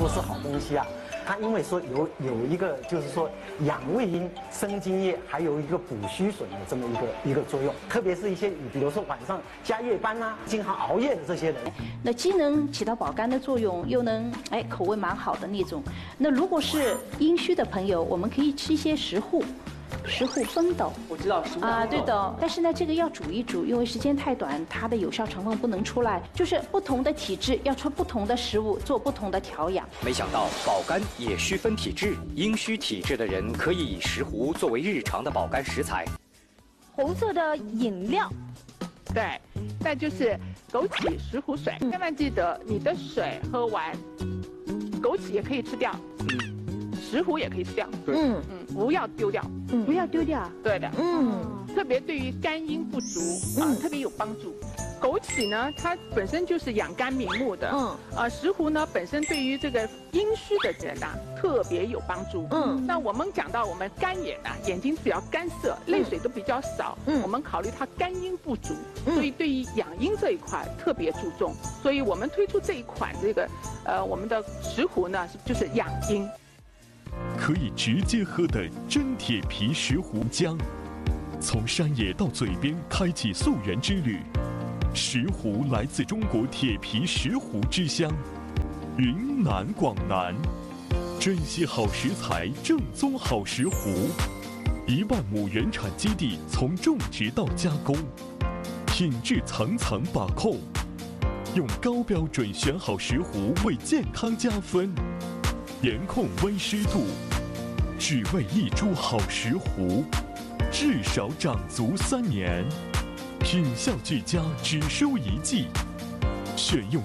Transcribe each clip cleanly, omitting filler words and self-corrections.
不是好东西啊？它因为说有一个就是说养胃阴、生津液，还有一个补虚损的这么一个作用。特别是一些比如说晚上加夜班呐、经常熬夜的这些人， 那既能起到保肝的作用，又能口味蛮好的那种。那如果是阴虚的朋友，我们可以吃一些石斛。石斛风斗， 我知道石斛啊，对的。但是呢，这个要煮一煮，因为时间太短，它的有效成分不能出来。就是不同的体质要吃不同的食物，做不同的调养。 没想到保肝也需分体质，阴虚体质的人可以以石斛作为日常的保肝食材。 红色的饮料， 对，那就是枸杞石斛水。千万记得，你的水喝完，枸杞也可以吃掉，石斛也可以吃掉。不要丢掉， 不要丢掉。 对的，特别对于肝阴不足特别有帮助。枸杞呢，它本身就是养肝明目的，石斛呢本身对于这个阴虚的人特别有帮助。那我们讲到我们干眼眼睛比较干涩，泪水都比较少，我们考虑它肝阴不足，所以对于养阴这一块特别注重，所以我们推出这一款这个我们的石斛呢，就是养阴。 可以直接喝的真铁皮石斛浆，从山野到嘴边开启溯源之旅。石斛来自中国铁皮石斛之乡，云南广南，珍惜好食材，正宗好石斛。1万亩原产基地，从种植到加工，品质层层把控，用高标准选好石斛为健康加分。严控温湿度，只为一株好石斛，至少长足3年，品效俱佳，只收1季。选用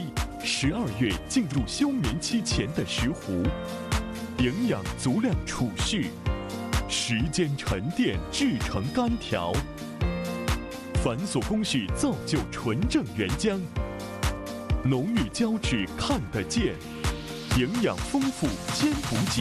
11、12月进入休眠期前的石斛，营养足量储蓄，时间沉淀制成干条，繁琐工序造就纯正原浆，浓郁胶质看得见。营养丰富，兼补给。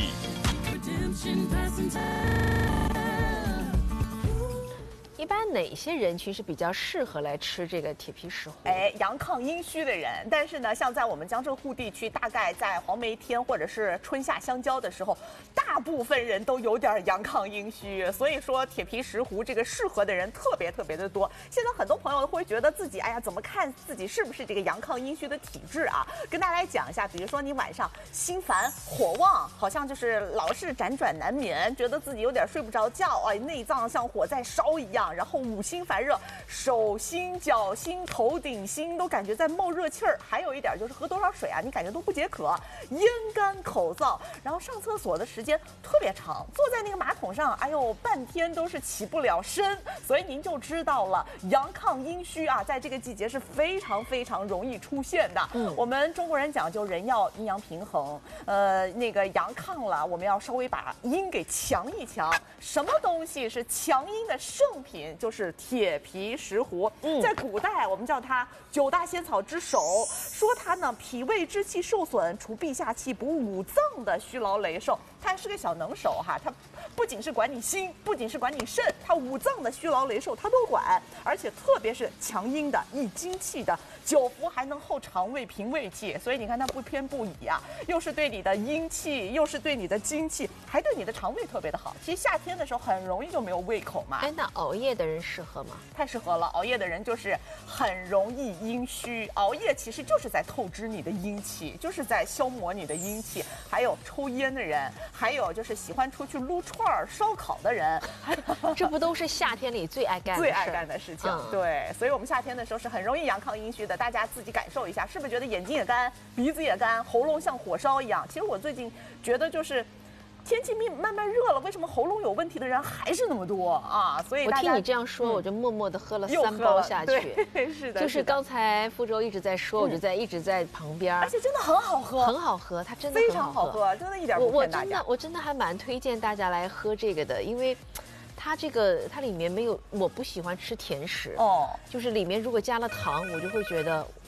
一般哪些人群是比较适合来吃这个铁皮石斛？ 阳亢阴虚的人，但是呢，像在我们江浙沪地区，大概在黄梅天或者是春夏相交的时候，大部分人都有点阳亢阴虚，所以说铁皮石斛这个适合的人特别的多。现在很多朋友会觉得自己，怎么看自己是不是这个阳亢阴虚的体质啊？跟大家来讲一下，比如说你晚上心烦火旺，好像就是老是辗转难眠，觉得自己有点睡不着觉，内脏像火在烧一样。然后五心烦热，手心、脚心、头顶心都感觉在冒热气儿。还有一点就是喝多少水你感觉都不解渴，咽干口燥，然后上厕所的时间特别长，坐在那个马桶上，半天都是起不了身。所以您就知道了，阳亢阴虚在这个季节是非常容易出现的。我们中国人讲究人要阴阳平衡，那个阳亢了，我们要稍微把阴给强一强。什么东西是强阴的圣品？就是铁皮石斛。在古代我们叫它9大仙草之首，说它呢脾胃之气受损，除痹下气，补五脏的虚劳累瘦。它是个小能手它不仅是管你心，不仅是管你肾，它五脏的虚劳累瘦它都管，而且特别是强阴的、益精气的，久服还能厚肠胃、平胃气。所以你看它不偏不倚又是对你的阴气，又是对你的精气，还对你的肠胃特别的好。其实夏天的时候很容易就没有胃口嘛。 那熬夜的人适合吗？ 太适合了，熬夜的人就是很容易阴虚。熬夜其实就是在透支你的阴气，就是在消磨你的阴气。还有抽烟的人，还有就是喜欢出去撸串儿、烧烤的人， 这不都是夏天里最爱干的事情？ 对，所以我们夏天的时候是很容易阳亢阴虚的。大家自己感受一下，是不是觉得眼睛也干、鼻子也干、喉咙像火烧一样？其实我最近觉得就是天气慢慢热了，为什么喉咙有问题的人还是那么多所以我听你这样说，我就默默地喝了3包下去。 对，是的。 就是刚才傅周一直在说，我就一直在旁边， 而且真的很好喝， 很好喝，它真的非常好喝，真的一点不骗大家。 我真的还蛮推荐大家来喝这个的，因为它里面没有，我不喜欢吃甜食就是里面如果加了糖，我就会觉得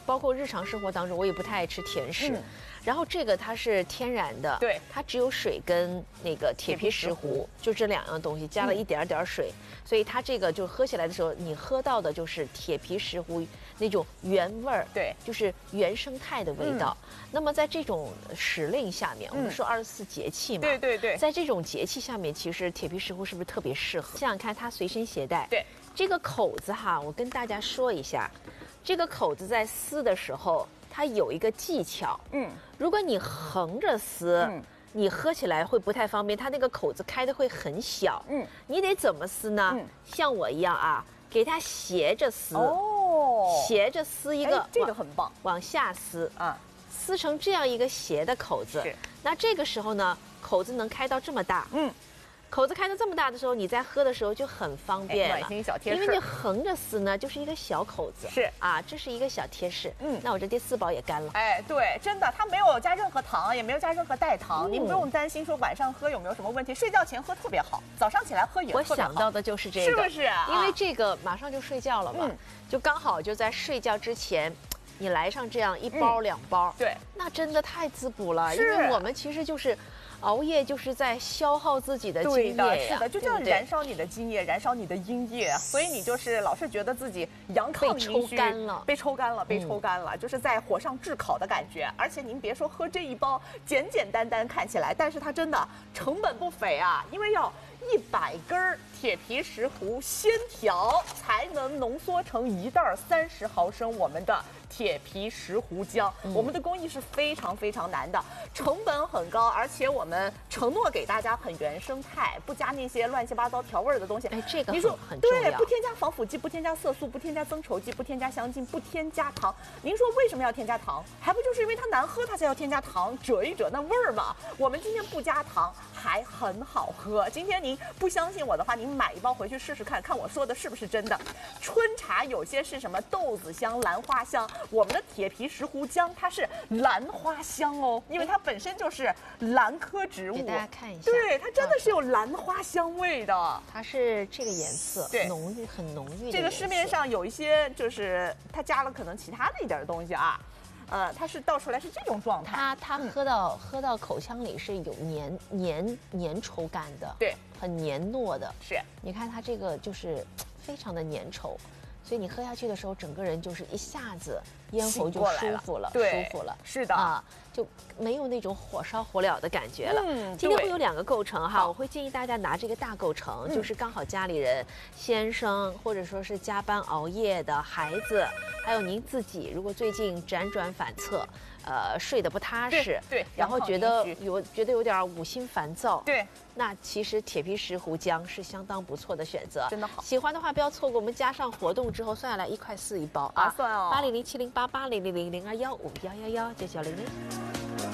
包括日常生活当中，我也不太爱吃甜食。然后这个它是天然的， 对， 它只有水跟那个铁皮石斛，就这2样东西，加了一点点水，所以它这个就喝起来的时候，你喝到的就是铁皮石斛那种原味儿， 对， 就是原生态的味道。那么在这种时令下面，我们说24节气嘛， 对对对， 在这种节气下面，其实铁皮石斛是不是特别适合？想想看，它随身携带， 对， 这个口子哈，我跟大家说一下，这个口子在撕的时候，它有一个技巧，如果你横着撕，你喝起来会不太方便，它那个口子开的会很小，你得怎么撕呢？像我一样啊，给它斜着撕，斜着撕一个， 这个很棒， 往下撕啊，撕成这样一个斜的口子，那这个时候呢，口子能开到这么大，口子开到这么大的时候，你在喝的时候就很方便了， 暖心小贴士。 因为你横着撕呢，就是一个小口子， 是啊，这是一个小贴士。那我这第4包也干了。 哎，对，真的，它没有加任何糖，也没有加任何代糖，您不用担心说晚上喝有没有什么问题，睡觉前喝特别好，早上起来喝也特别好。 我想到的就是这个， 是不是啊？ 因为这个马上就睡觉了嘛，就刚好就在睡觉之前。你来上这样1包2包， 对， 那真的太滋补了。因为我们其实就是熬夜，就是在消耗自己的津液呀。 是的，就这样燃烧你的津液，燃烧你的阴液，所以你就是老是觉得自己阳亢阴虚， 被抽干了， 被抽干了，就是在火上炙烤的感觉。而且您别说喝这1包简简单单看起来，但是它真的成本不菲啊，因为要100根铁皮石斛鲜条才能浓缩成1袋30毫升我们的铁皮石斛浆。我们的工艺是非常非常难的，成本很高，而且我们承诺给大家很原生态，不加那些乱七八糟调味的东西。 哎，这个你说很重要， 对，不添加防腐剂，不添加色素，不添加增稠剂，不添加香精，不添加糖。您说为什么要添加糖？还不就是因为它难喝，它才要添加糖，遮一遮那味儿嘛。我们今天不加糖，还很好喝。今天您不相信我的话，您买1包回去试试看，看我说的是不是真的。春茶有些是什么豆子香、兰花香，我们的铁皮石斛浆它是兰花香哦，因为它本身就是兰科植物。 给大家看一下， 对，它真的是有兰花香味的。 它是这个颜色， 对， 浓郁，很浓郁的。 这个市面上有一些就是它加了可能其他的一点东西啊。它是倒出来是这种状态， 它喝到口腔里是有粘稠感的， 对， 很黏糯的。 是， 你看它这个就是非常的粘稠，所以你喝下去的时候，整个人就是一下子咽喉就舒服了， 对， 舒服了， 是的啊，就没有那种火烧火燎的感觉了。今天会有2个构成哈，我会建议大家拿这个大构成，就是刚好家里人、先生或者说是加班熬夜的孩子，还有您自己，如果最近辗转反侧，睡得不踏实， 对， 然后觉得有点五心烦躁， 对， 那其实铁皮石斛浆是相当不错的选择， 真的好。 喜欢的话不要错过，我们加上活动之后算下来1块4一包啊， 划算哦。 80070880000215119900。